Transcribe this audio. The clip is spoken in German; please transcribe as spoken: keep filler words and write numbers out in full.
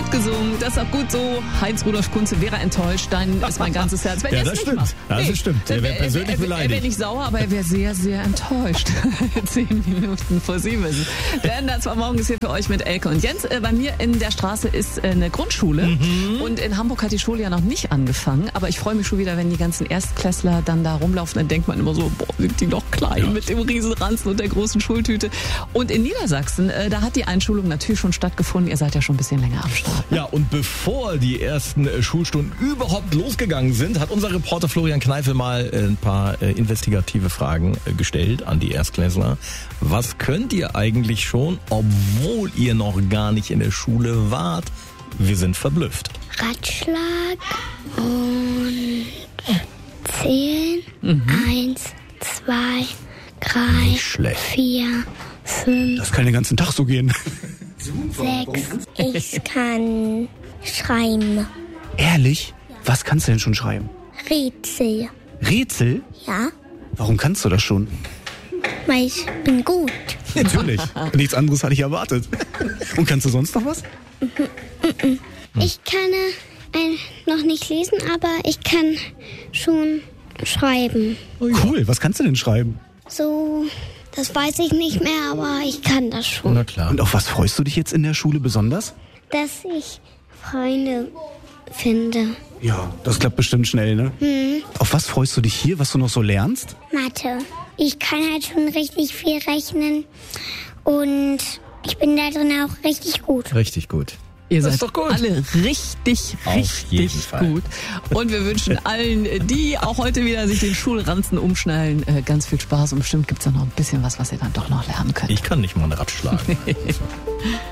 gut gesungen, das ist auch gut so. Heinz-Rudolf Kunze wäre enttäuscht, dann ist mein ganzes Herz. Wenn Ja, er es das nicht stimmt. macht. Das Nee, stimmt. Er wäre er- persönlich er, er, Er wäre beleidigt. nicht sauer, aber er wäre sehr, sehr enttäuscht. Zehn Minuten vor sieben ist es. Denn das war morgens hier für euch mit Elke und Jens. Äh, Bei mir in der Straße ist äh, eine Grundschule. Mhm. Und in Hamburg hat die Schule ja noch nicht angefangen. Aber ich freue mich schon wieder, wenn die ganzen Erstklässler dann da rumlaufen. Dann denkt man immer so, boah, sind die noch klein Ja. mit dem Riesenranzen und der großen Schultüte. Und in Niedersachsen, äh, da hat die Einschulung natürlich schon stattgefunden. Ihr seid ja schon ein bisschen länger am Start. Ja, und bevor die ersten äh, Schulstunden überhaupt losgegangen sind, hat unser Reporter Florian Kneifel mal äh, ein paar äh, investigative Fragen äh, gestellt an die Erstklässler. Was könnt ihr eigentlich schon, obwohl ihr noch gar nicht in der Schule wart? Wir sind verblüfft. Ratschlag und zehn, eins, zwei, drei, Nicht schlecht. vier, fünf, Das kann den ganzen Tag so gehen. sechs. Ich kann schreiben. Ehrlich? Was kannst du denn schon schreiben? Rätsel. Rätsel? Ja, Warum kannst du das schon? weil ich bin gut. Natürlich. Nichts anderes hatte ich erwartet. Und kannst du sonst noch was? Ich kann äh, noch nicht lesen, aber ich kann schon schreiben. Cool, was kannst du denn schreiben? So, das weiß ich nicht mehr, aber ich kann das schon. Na klar. Und auf was freust du dich jetzt in der Schule besonders? Dass ich Freunde finde. Ja, das klappt bestimmt schnell, ne? Auf was freust du dich hier, was du noch so lernst? Mathe. Ich kann halt schon richtig viel rechnen und ich bin da drin auch richtig gut. Richtig gut. Ihr Das seid ist doch gut. alle richtig, Auf richtig jeden Fall. gut. Und wir wünschen allen, die auch heute wieder sich den Schulranzen umschnallen, äh, ganz viel Spaß. Und bestimmt gibt's da noch ein bisschen was, was ihr dann doch noch lernen könnt. Ich kann nicht mal einen Ratschlag.